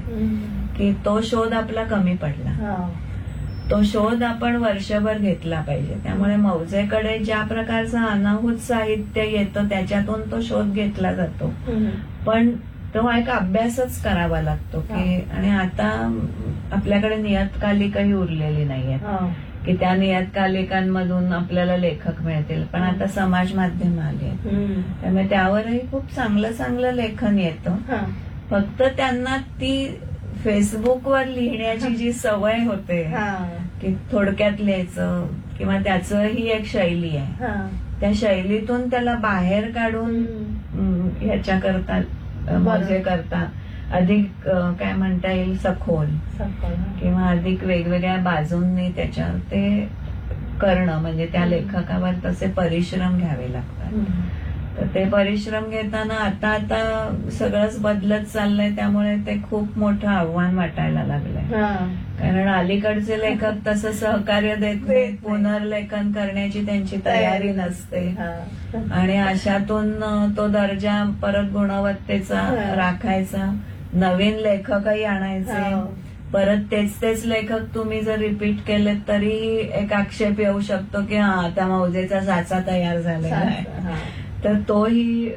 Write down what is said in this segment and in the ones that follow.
की तो शोध आपला कमी पडला. तो शोध आपण वर्षभर घेतला पाहिजे. त्यामुळे मौजेकडे ज्या प्रकारचं अनाहूत साहित्य येतं त्याच्यातून तो शोध घेतला जातो, पण तो एक अभ्यासच करावा लागतो की. आणि आता आपल्याकडे नियतकालिकही उरलेली नाहीये की त्या नियतकालिकांमधून आपल्याला लेखक मिळतील, पण आता समाज माध्यम आले, त्यामुळे त्यावरही खूप चांगलं चांगलं लेखन येतं. फक्त त्यांना ती फेसबुकवर लिहिण्याची जी सवय होते की थोडक्यात लिहायचं, किंवा त्याचं ही एक शैली आहे, त्या शैलीतून त्याला बाहेर काढून ह्याच्याकरता मजे करता अधिक काय म्हणता येईल सखोल किंवा अधिक वेगवेगळ्या बाजूंनी त्याच्यावर ते करणं, म्हणजे त्या लेखकावर तसे परिश्रम घ्यावे लागतात. तर ते परिश्रम घेताना आता आता सगळंच बदलत चाललंय, त्यामुळे ते खूप मोठं आव्हान वाटायला लागलंय. कारण अलीकडचे लेखक तसं सहकार्य देत नाहीत, पुनर्लेखन करण्याची त्यांची तयारी नसते, आणि अशातून तो दर्जा परत गुणवत्तेचा राखायचा, नवीन लेखकही आणायचे, परत तेच तेच लेखक तुम्ही जर रिपीट केलेत तरी एक आक्षेप येऊ शकतो की आता मौजेचा साचा तयार झालेला आहे, तर तोही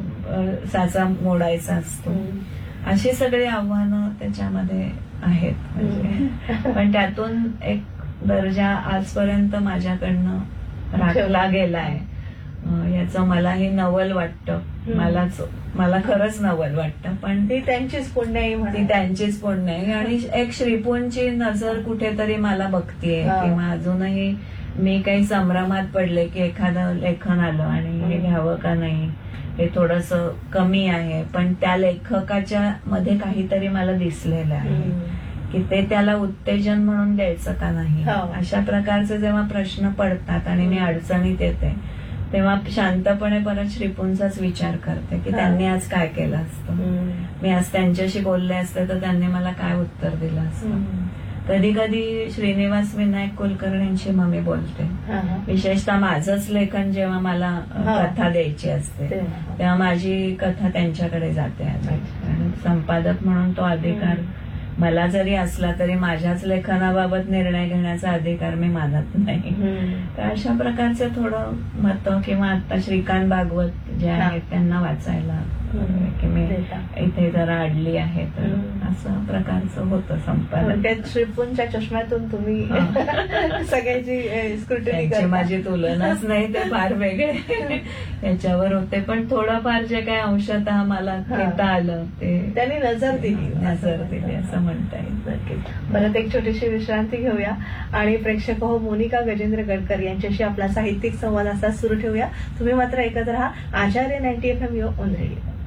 साचा मोडायचा असतो. अशी सगळी आव्हानं त्याच्यामध्ये आहेत. म्हणजे पण त्यातून एक दर्जा आजपर्यंत माझ्याकडनं राखला गेलाय, याचं मलाही नवल वाटतं. मला खरंच नवल वाटतं. पण ती त्यांचीच पुण्य आहे, ती त्यांचीच पुण्य आहे. आणि एक श्रीपूंची नजर कुठेतरी मला बघतीये, किंवा अजूनही मी काही संभ्रमात पडले की एखादं लेखन आलं आणि हे घ्यावं का नाही, हे थोडस कमी आहे, पण त्या लेखकाच्या मध्ये काहीतरी मला दिसलेलं आहे की ते त्याला उत्तेजन म्हणून द्यायचं का नाही. अशा प्रकारचे जेव्हा प्रश्न पडतात आणि मी अडचणीत येते, तेव्हा शांतपणे परत श्रीपूंचाच विचार करते की त्यांनी आज काय केलं असतं, मी आज त्यांच्याशी बोलले असते तर त्यांनी मला काय उत्तर दिलं असतं. कधी कधी श्रीनिवास विनायक कुलकर्णींची मम्मी बोलते, विशेषतः माझंच लेखन जेव्हा मला कथा द्यायची असते तेव्हा माझी कथा त्यांच्याकडे जाते. आणि संपादक म्हणून तो अधिकार मला जरी असला तरी माझ्याच लेखनाबाबत निर्णय घेण्याचा अधिकार मी मानत नाही. तर अशा प्रकारचं थोडं मत, किंवा आता श्रीकांत भागवत जे आहेत त्यांना वाचायला की मी इथे जरा अडली आहे, तर असं प्रकारचं होतं संपादक. श्रीपूंच्या चष्म्यातून तुम्ही सगळ्याची स्क्रुटिनी, माझी तुलनाच नाही, ते फार वेगळे याच्यावर होते, पण थोडंफार जे काही अंशतः मला घेता आलं ते त्यांनी नजर दिली असं म्हणता येईल. परत एक छोटीशी विश्रांती घेऊया आणि प्रेक्षक हो मोनिका गजेंद्र गडकर यांच्याशी आपला साहित्यिक संवाद असा सुरू ठेवूया. तुम्ही मात्र ऐकत राहा आचार्य 90 FM ऑन रेडिओ.